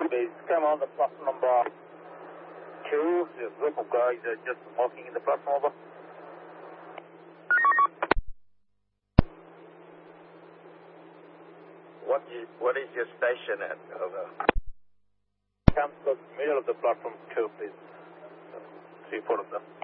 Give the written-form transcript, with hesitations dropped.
Please come on the platform number 2. The group of guys are just walking in the platform over. What is your station at? Come to the middle of the platform 2, please. 3, 4 of them.